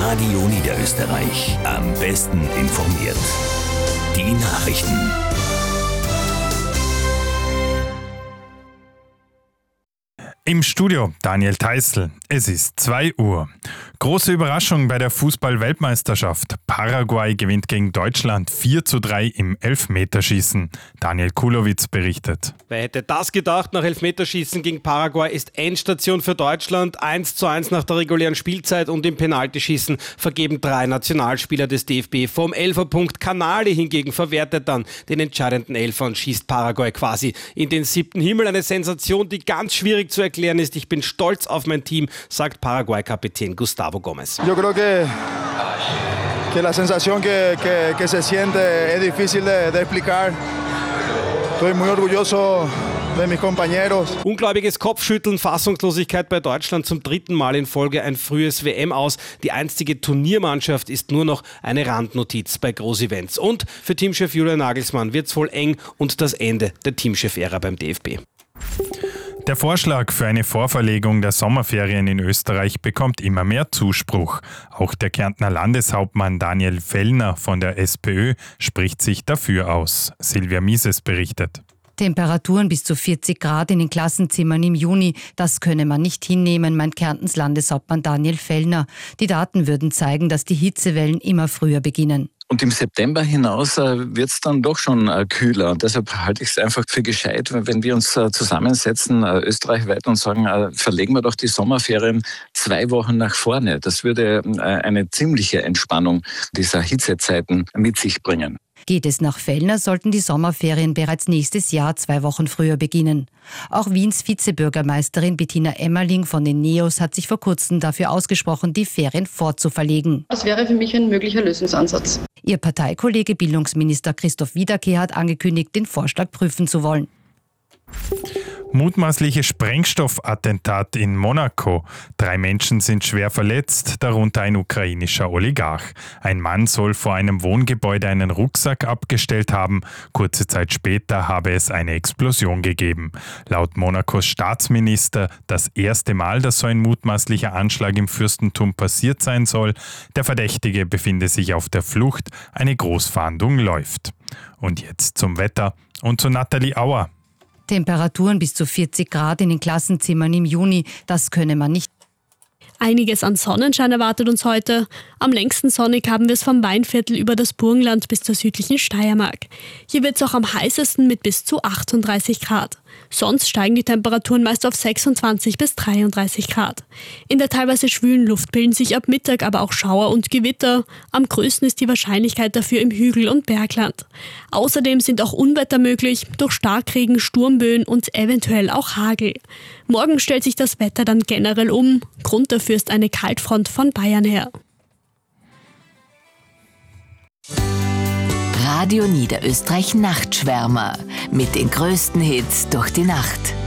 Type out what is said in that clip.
Radio Niederösterreich. Am besten informiert. Die Nachrichten. Im Studio Daniel Theißl. Es ist 2 Uhr. Große Überraschung bei der Fußball-Weltmeisterschaft. Paraguay gewinnt gegen Deutschland 4:3 im Elfmeterschießen. Daniel Kulowitz berichtet. Wer hätte das gedacht? Nach Elfmeterschießen gegen Paraguay ist Endstation für Deutschland. 1:1 nach der regulären Spielzeit und im Penaltyschießen vergeben 3 Nationalspieler des DFB vom Elferpunkt. Canale hingegen verwertet dann den entscheidenden Elfer und schießt Paraguay quasi in den 7. Himmel. Eine Sensation, die ganz schwierig zu erklären ist. Ich bin stolz auf mein Team, sagt Paraguay-Kapitän Gustavo Gómez. Yo creo que la sensación que se siente es difícil de explicar. Estoy muy orgulloso de mis compañeros. Ungläubiges Kopfschütteln, Fassungslosigkeit bei Deutschland zum 3. Mal in Folge ein frühes WM-Aus. Die einstige Turniermannschaft ist nur noch eine Randnotiz bei Großevents. Und für Teamchef Julian Nagelsmann wird es wohl eng und das Ende der Teamchef-Ära beim DFB. Der Vorschlag für eine Vorverlegung der Sommerferien in Österreich bekommt immer mehr Zuspruch. Auch der Kärntner Landeshauptmann Daniel Fellner von der SPÖ spricht sich dafür aus. Silvia Mises berichtet. Temperaturen bis zu 40 Grad in den Klassenzimmern im Juni, das könne man nicht hinnehmen, meint Kärntens Landeshauptmann Daniel Fellner. Die Daten würden zeigen, dass die Hitzewellen immer früher beginnen. Und im September hinaus wird es dann doch schon kühler. Und deshalb halte ich es einfach für gescheit, wenn wir uns zusammensetzen, österreichweit, und sagen, verlegen wir doch die Sommerferien 2 Wochen nach vorne. Das würde eine ziemliche Entspannung dieser Hitzezeiten mit sich bringen. Geht es nach Fellner, sollten die Sommerferien bereits nächstes Jahr 2 Wochen früher beginnen. Auch Wiens Vizebürgermeisterin Bettina Emmerling von den NEOS hat sich vor kurzem dafür ausgesprochen, die Ferien fortzuverlegen. Das wäre für mich ein möglicher Lösungsansatz. Ihr Parteikollege Bildungsminister Christoph Wiederkehr hat angekündigt, den Vorschlag prüfen zu wollen. Mutmaßliche Sprengstoffattentat in Monaco. 3 Menschen sind schwer verletzt, darunter ein ukrainischer Oligarch. Ein Mann soll vor einem Wohngebäude einen Rucksack abgestellt haben. Kurze Zeit später habe es eine Explosion gegeben. Laut Monacos Staatsminister das erste Mal, dass so ein mutmaßlicher Anschlag im Fürstentum passiert sein soll. Der Verdächtige befinde sich auf der Flucht. Eine Großfahndung läuft. Und jetzt zum Wetter und zu Nathalie Auer. Temperaturen bis zu 40 Grad in den Klassenzimmern im Juni, das könne man nicht. Einiges an Sonnenschein erwartet uns heute. Am längsten sonnig haben wir es vom Weinviertel über das Burgenland bis zur südlichen Steiermark. Hier wird es auch am heißesten mit bis zu 38 Grad. Sonst steigen die Temperaturen meist auf 26 bis 33 Grad. In der teilweise schwülen Luft bilden sich ab Mittag aber auch Schauer und Gewitter. Am größten ist die Wahrscheinlichkeit dafür im Hügel- und Bergland. Außerdem sind auch Unwetter möglich, durch Starkregen, Sturmböen und eventuell auch Hagel. Morgen stellt sich das Wetter dann generell um. Grund dafür ist eine Kaltfront von Bayern her. Radio Niederösterreich Nachtschwärmer mit den größten Hits durch die Nacht.